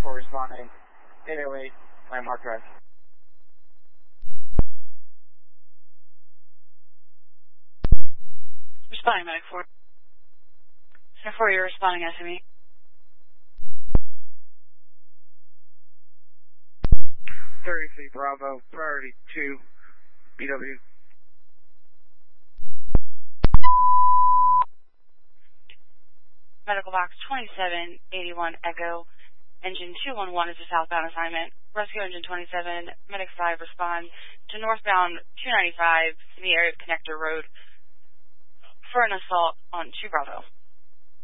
4 responding. 808, Landmark Drive. Responding, Medic 4. Center 4, you're responding, SME. 33 Bravo, priority 2, BW. Medical box 2781 Echo. Engine 211 is a southbound assignment. Rescue engine 27, Medic 5 respond to northbound 295 in the area of Connector Road for an assault on 2 Bravo.